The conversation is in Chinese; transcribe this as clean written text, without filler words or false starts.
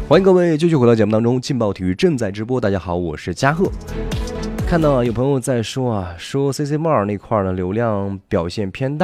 欢迎各位继续回到节目当中，劲爆体育正在直播。大家好，我是嘉贺。看到有朋友在说说 CC 帽那块呢流量表现偏大。